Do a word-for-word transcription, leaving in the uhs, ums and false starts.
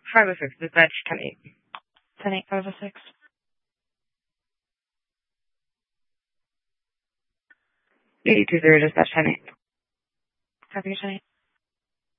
five oh six, dispatch ten eight. ten eight, five oh six. eight two zero, dispatch ten eight. Copy, ten eight.